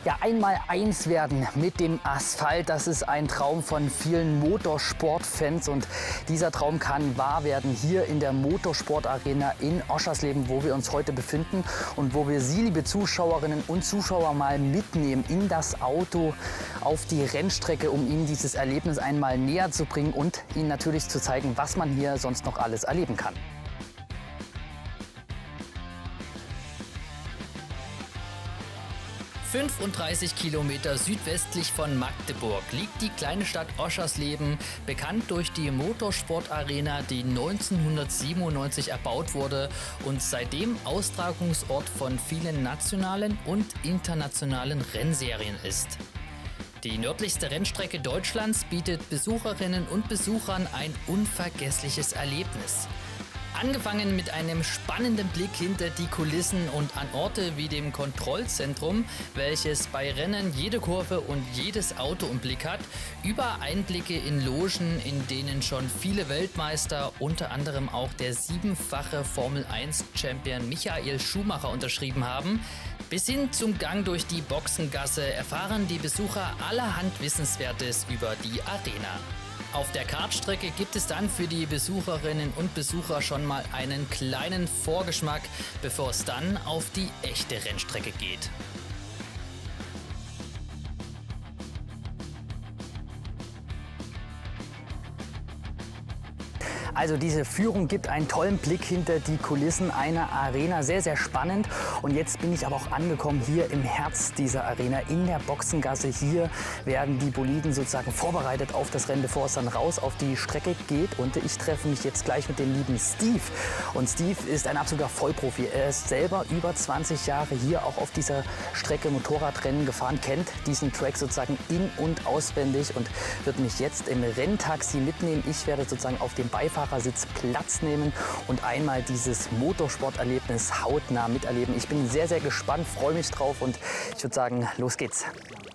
Ja, einmal eins werden mit dem Asphalt, das ist ein Traum von vielen Motorsportfans und dieser Traum kann wahr werden hier in der Motorsportarena in Oschersleben, wo wir uns heute befinden und wo wir Sie, liebe Zuschauerinnen und Zuschauer, mal mitnehmen in das Auto auf die Rennstrecke, um Ihnen dieses Erlebnis einmal näher zu bringen und Ihnen natürlich zu zeigen, was man hier sonst noch alles erleben kann. 35 Kilometer südwestlich von Magdeburg liegt die kleine Stadt Oschersleben, bekannt durch die Motorsportarena, die 1997 erbaut wurde und seitdem Austragungsort von vielen nationalen und internationalen Rennserien ist. Die nördlichste Rennstrecke Deutschlands bietet Besucherinnen und Besuchern ein unvergessliches Erlebnis. Angefangen mit einem spannenden Blick hinter die Kulissen und an Orte wie dem Kontrollzentrum, welches bei Rennen jede Kurve und jedes Auto im Blick hat, über Einblicke in Logen, in denen schon viele Weltmeister, unter anderem auch der 7-fache Formel-1-Champion Michael Schumacher unterschrieben haben, bis hin zum Gang durch die Boxengasse erfahren die Besucher allerhand Wissenswertes über die Arena. Auf der Kartstrecke gibt es dann für die Besucherinnen und Besucher schon mal einen kleinen Vorgeschmack, bevor es dann auf die echte Rennstrecke geht. Also diese Führung gibt einen tollen Blick hinter die Kulissen einer Arena, sehr, sehr spannend. Und jetzt bin ich aber auch angekommen hier im Herz dieser Arena, in der Boxengasse. Hier werden die Boliden sozusagen vorbereitet auf das Rennen, bevor es dann raus auf die Strecke geht. Und ich treffe mich jetzt gleich mit dem lieben Steve. Und Steve ist ein absoluter Vollprofi. Er ist selber über 20 Jahre hier auch auf dieser Strecke Motorradrennen gefahren, kennt diesen Track sozusagen in- und auswendig und wird mich jetzt im Renntaxi mitnehmen. Ich werde sozusagen auf dem Beifahrersitz Platz nehmen und einmal dieses Motorsporterlebnis hautnah miterleben. Ich bin sehr, sehr gespannt, freue mich drauf und ich würde sagen, los geht's.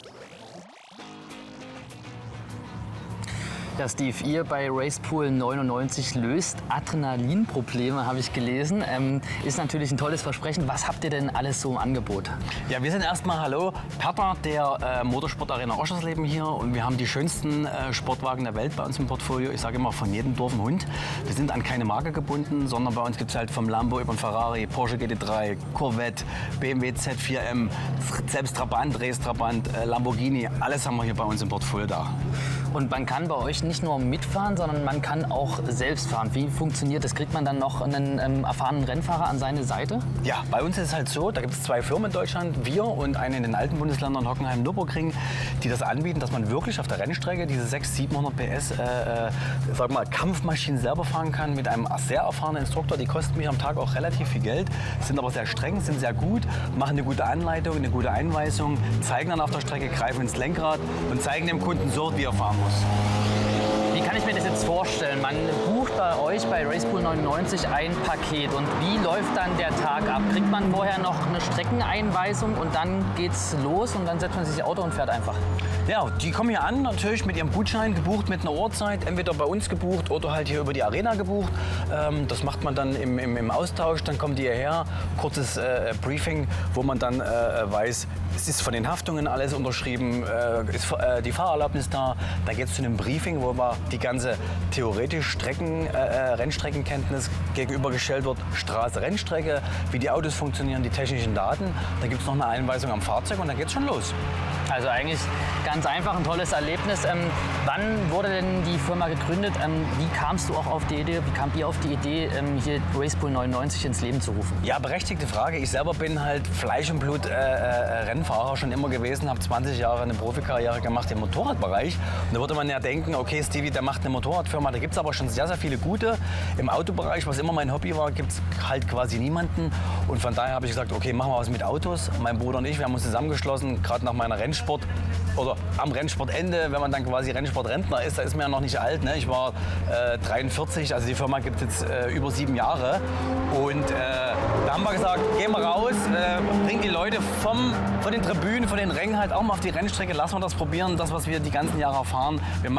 Ja, Steve, ihr bei Racepool 99 löst Adrenalinprobleme, habe ich gelesen. Ist natürlich ein tolles Versprechen. Was habt ihr denn alles so im Angebot? Ja, wir sind erstmal, hallo, Partner der Motorsportarena Oschersleben hier und wir haben die schönsten Sportwagen der Welt bei uns im Portfolio. Ich sage immer, von jedem Dorf ein Hund. Wir sind an keine Marke gebunden, sondern bei uns gibt es halt vom Lambo über den Ferrari, Porsche GT3, Corvette, BMW Z4M, selbst Trabant, Race Trabant, Lamborghini, alles haben wir hier bei uns im Portfolio da. Und man kann bei euch nicht nur mitfahren, sondern man kann auch selbst fahren. Wie funktioniert das? Kriegt man dann noch einen erfahrenen Rennfahrer an seine Seite? Ja, bei uns ist es halt so, da gibt es 2 Firmen in Deutschland, wir und eine in den alten Bundesländern, Hockenheim, Nürburgring, die das anbieten, dass man wirklich auf der Rennstrecke diese 600-700 PS sag mal, Kampfmaschinen selber fahren kann mit einem sehr erfahrenen Instruktor. Die kosten mich am Tag auch relativ viel Geld, sind aber sehr streng, sind sehr gut, machen eine gute Anleitung, eine gute Einweisung, zeigen dann auf der Strecke, greifen ins Lenkrad und zeigen dem Kunden so, wie er fahren muss. Wie kann ich mir das jetzt vorstellen? Man bucht bei euch bei Racepool 99 ein Paket und wie läuft dann der Tag ab? Kriegt man vorher noch eine Streckeneinweisung und dann geht's los und dann setzt man sich ins Auto und fährt einfach? Ja, die kommen hier an, natürlich mit ihrem Gutschein, gebucht mit einer Uhrzeit, entweder bei uns gebucht oder halt hier über die Arena gebucht. Das macht man dann im Austausch, dann kommen die hierher, kurzes Briefing, wo man dann weiß, es ist von den Haftungen alles unterschrieben, ist die Fahrerlaubnis da. Da geht es zu einem Briefing, wo wir die ganze theoretisch Rennstreckenkenntnis gegenübergestellt wird, Straße, Rennstrecke, wie die Autos funktionieren, die technischen Daten. Da gibt es noch eine Einweisung am Fahrzeug und dann geht es schon los. Also eigentlich ganz einfach, ein tolles Erlebnis. Wann wurde denn die Firma gegründet? Wie kamst du auch auf die Idee, wie kamt ihr auf die Idee, hier Racepool 99 ins Leben zu rufen? Ja, berechtigte Frage. Ich selber bin halt Fleisch und Blut Rennfahrer schon immer gewesen, habe 20 Jahre eine Profikarriere gemacht im Motorradbereich. Und da würde man ja denken, okay, Stevie, der macht eine Motorradfirma. Da gibt es aber schon sehr, sehr viele gute. Im Autobereich, was immer mein Hobby war, gibt es halt quasi niemanden. Und von daher habe ich gesagt, okay, machen wir was mit Autos. Mein Bruder und ich, wir haben uns zusammengeschlossen, gerade nach meiner Rennsport oder am Rennsportende, wenn man dann quasi Rennsportrentner ist, da ist man ja noch nicht alt. Ne? Ich war 43, also die Firma gibt es jetzt über 7 Jahre. Und da haben wir gesagt, gehen wir raus, bringen die Leute von den Tribünen, von den Rängen halt auch mal auf die Rennstrecke, lassen wir das probieren, das, was wir die ganzen Jahre erfahren. Wir